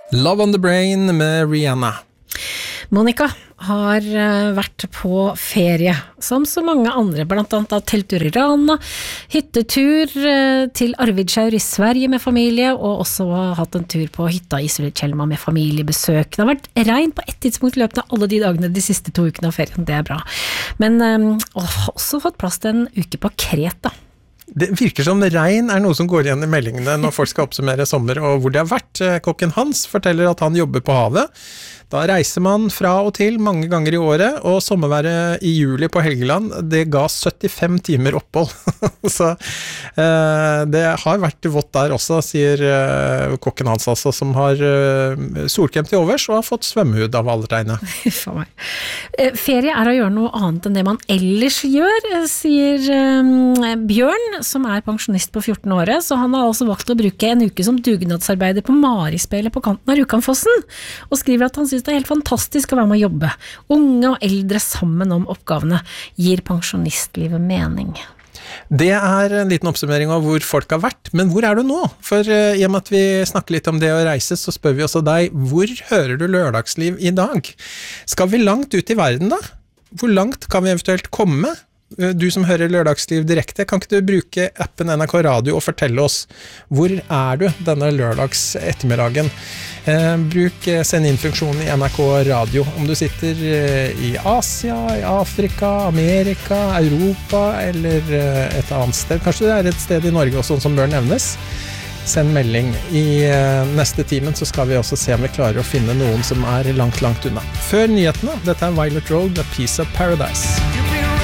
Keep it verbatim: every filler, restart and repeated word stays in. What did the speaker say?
Love on the Brain med Rihanna. Monica har vært på ferie, som så mange andre, blant annet av telttur i Rana, hyttetur til Arvidsjaur i Sverige med familie, og også hatt en tur på hytta i Sulitjelma med familiebesøk. Det har vært regn på et tidspunkt i løpet av alle de dagene de siste to ukene av ferien, det er bra. Men å, har også fått plass til en uke på Kreta. Det virker som regn er noe som går igjen i meldingene når folk skal oppsummere sommer og hvor det har vært. Kokken Hans forteller at han jobber på havet. Da reiser man fra og til mange ganger i året, og sommerværet i juli på Helgeland, det ga syttifem timer opphold. Så eh, det har vært vått der også, sier eh, kokken hans altså, som har eh, solkrem til overs og har fått svømmehud av alle tegnene. For meg. Ferie er å gjøre noe annet enn det man ellers gjør, sier eh, Bjørn, som er pensjonist på fjorten året, så han har altså valgt å bruke en uke som dugnadsarbeider på Marispelet på kanten av Rjukanfossen, og skriver at han synes det er helt fantastisk å være med å jobbe. Unge og eldre sammen om oppgavene gir pensjonistlivet mening. Det er en liten oppsummering av hvor folk har vært, men hvor er du nå? For uh, i og med at vi snakker litt om det å reise, så spør vi også deg, hvor hører du lørdagsliv i dag? Skal vi langt ut i verden da? Hvor langt kan vi eventuelt komme? Du som hører Lørdagsliv direkte, kan ikke du bruke appen N R K Radio og fortelle oss hvor er du denne lørdags ettermiddagen? Eh, bruk send inn-funksjonen i N R K Radio om du sitter i Asia, i Afrika, Amerika, Europa eller et annet sted. Kanskje det er et sted i Norge også som bør nevnes. Send melding. I neste timen så skal vi også se om vi klarer å finne noen som er langt, langt unna. Før nyhetene, dette er Violet Road, A Piece of Paradise.